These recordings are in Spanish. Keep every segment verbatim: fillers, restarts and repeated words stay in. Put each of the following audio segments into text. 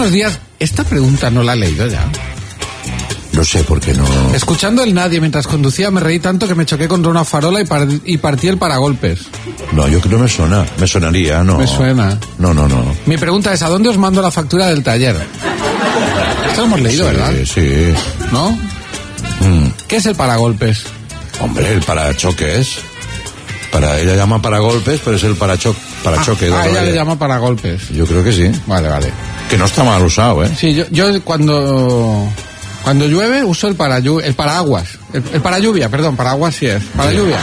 unos días, esta pregunta no la he leído ya. No sé por qué no. Escuchando el Nadie mientras conducía me reí tanto que me choqué contra una farola y, par y partí el paragolpes. No, yo creo que me suena. Me sonaría, no. Me suena. No, no, no. Mi pregunta es, ¿a dónde os mando la factura del taller? Esto lo hemos leído, sí, ¿verdad? Sí. ¿No? Mm. ¿Qué es el paragolpes? Hombre, el parachoques. Para ella llama paragolpes, pero es el paracho parachoque. Ah, ah ella vaya. le llama paragolpes. Yo creo que sí. Vale, vale. Que no está mal usado, ¿eh? Sí, yo, yo cuando cuando llueve uso el para el paraguas. El, el para lluvia, perdón, paraguas sí es. Para sí. lluvia.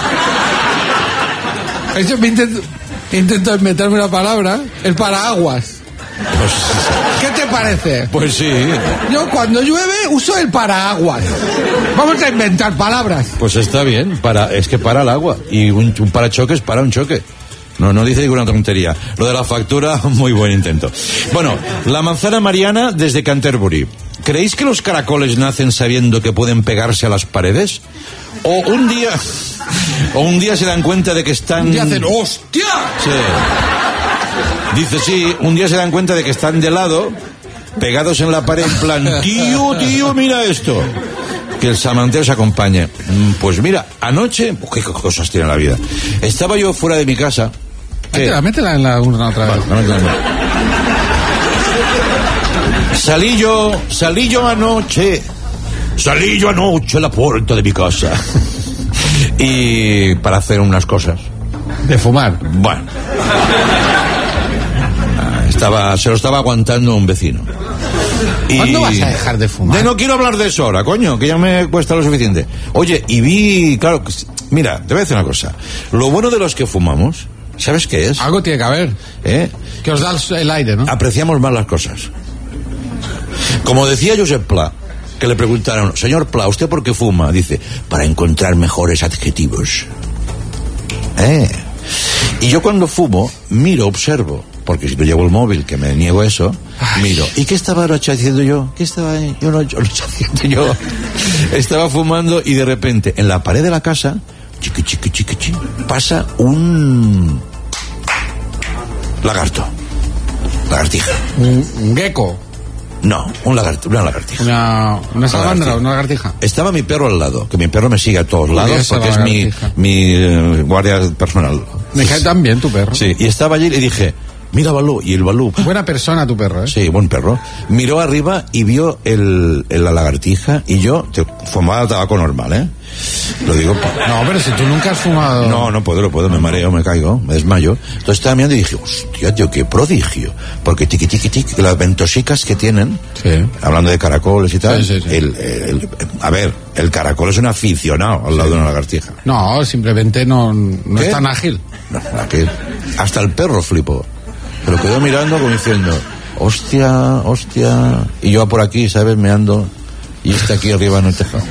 Eso me intento, intento inventarme una palabra. El paraguas. Pues, ¿qué te parece? Pues sí. Yo cuando llueve uso el paraguas. Vamos a inventar palabras. Pues está bien, para, es que para el agua. Y un, un parachoques para un choque. No, no dice ninguna tontería. Lo de la factura, muy buen intento. Bueno, la manzana Mariana desde Canterbury. ¿Creéis que los caracoles nacen sabiendo que pueden pegarse a las paredes? O un día... O un día se dan cuenta de que están... Y hacen ¡hostia! Sí. Dice, sí, un día se dan cuenta de que están de lado, pegados en la pared, en plan, tío, tío, mira esto. Que el samanteo se acompañe. Pues mira, anoche, qué cosas tiene la vida. Estaba yo fuera de mi casa. Métela, métela en la urna otra vez. Vale, métela. Salí yo, salí yo anoche, salí yo anoche a la puerta de mi casa. Y para hacer unas cosas. De fumar. Bueno. Estaba, se lo estaba aguantando un vecino. Y... ¿Cuándo vas a dejar de fumar? De no quiero hablar de eso ahora, coño, que ya me cuesta lo suficiente. Oye, y vi, claro, mira, te voy a decir una cosa. Lo bueno de los que fumamos, ¿sabes qué es? Algo tiene que haber. ¿Eh? Que os da el aire, ¿no? Apreciamos más las cosas. Como decía Josep Pla, que le preguntaron, señor Pla, ¿usted por qué fuma? Dice, para encontrar mejores adjetivos. ¿Eh? Y yo cuando fumo, miro, observo. Porque si no llevo el móvil, que me niego eso, ay, miro. ¿Y qué estaba haciendo yo? ¿Qué estaba yo no, yo no estaba haciendo yo? Estaba fumando y de repente, en la pared de la casa, chiqui, chiqui, chiqui, chiqui, pasa un lagarto. Lagartija. Un, un gecko. No, un lagarto, una lagartija. Una, una salamandra, una lagartija. Estaba mi perro al lado, que mi perro me sigue a todos lados porque es mi, mi uh, guardia personal. Me cae tan bien tu perro. Sí, y estaba allí y le dije, mira Balú, y el Balú... Buena persona tu perro, ¿eh? Sí, buen perro. Miró arriba y vio el, el, la lagartija y yo te, fumaba tabaco normal, ¿eh? Lo digo... No, pero si tú nunca has fumado... No, no puedo, no puedo, me mareo, me caigo, me desmayo. Entonces estaba mirando y dije, hostia, tío, qué prodigio. Porque tiqui, tiqui, tiqui, las ventosicas que tienen, sí, hablando de caracoles y tal, sí, sí, sí. El, el, el, a ver, el caracol es un aficionado al lado sí. de una lagartija. No, simplemente no, no es tan ágil. No, ágil. Hasta el perro flipó. Se lo quedó mirando como diciendo, hostia, hostia. Y yo por aquí, ¿sabes? Me ando. Y está aquí arriba en el tejado.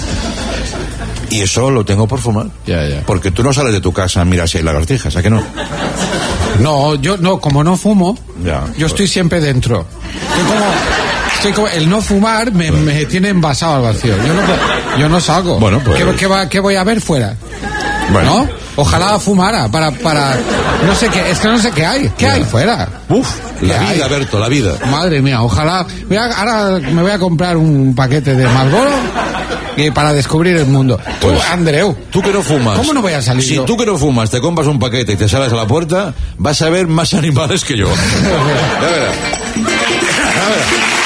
Y eso lo tengo por fumar. Ya, ya. Porque tú no sales de tu casa, mira si hay lagartijas, ¿a que no? No, yo no, como no fumo, ya, yo pues. estoy siempre dentro. Estoy como, estoy como, el no fumar me, bueno. me tiene envasado al vacío. Yo no, yo no salgo. Bueno, pues. ¿Qué, qué, va, qué voy a ver fuera? Bueno. ¿No? Ojalá fumara para, para, no sé qué, es que no sé qué hay. ¿Qué ya. hay fuera? Uf, la vida, hay? Berto, la vida. Madre mía, ojalá, voy a, ahora me voy a comprar un paquete de Marlboro y para descubrir el mundo. Pues, tú, Andreu. Tú que no fumas. ¿Cómo no voy a salir? Si yo? tú que no fumas te compras un paquete y te sales a la puerta, vas a ver más animales que yo. Ya verás. Ya verás.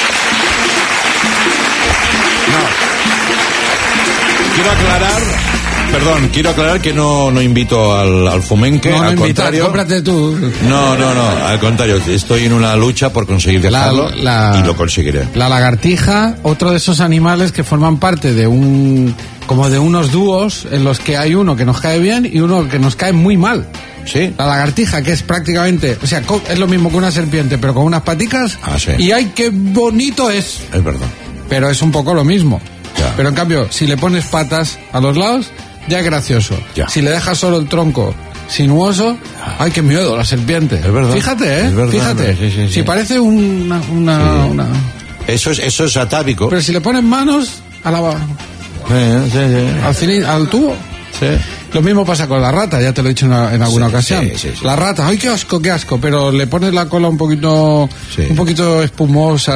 No. Quiero aclarar... Perdón, quiero aclarar que no, no invito al, al fumenque, no, no al invita, contrario. Cómprate tú. No, no, no, al contrario, estoy en una lucha por conseguir dejarlo la, la, y lo conseguiré. La lagartija, otro de esos animales que forman parte de un, como de unos dúos en los que hay uno que nos cae bien y uno que nos cae muy mal. Sí. La lagartija, que es prácticamente, o sea, es lo mismo que una serpiente, pero con unas paticas. Ah, sí. Y ¡ay, qué bonito es! Es verdad. Pero es un poco lo mismo. Ya. Pero en cambio, si le pones patas a los lados, ya es gracioso. Ya. Si le dejas solo el tronco sinuoso, ¡ay, qué miedo, la serpiente! Es verdad. Fíjate, ¿eh? Es verdad, Fíjate. Sí, sí, sí. Si parece una... una, sí. una... Eso es, eso es atávico. Pero si le pones manos a la... Sí, sí, sí. Al, cine, al tubo. Sí. Lo mismo pasa con la rata, ya te lo he dicho en, en alguna sí, ocasión. Sí, sí, sí. La rata, ¡ay, qué asco, qué asco! Pero le pones la cola un poquito, sí. un poquito espumosa,